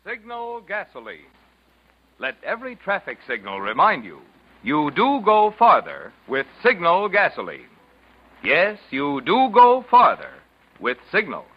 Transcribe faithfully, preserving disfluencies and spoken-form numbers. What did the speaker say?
Signal gasoline. Let every traffic signal remind you, you do go farther with Signal gasoline. Yes, you do go farther with Signal.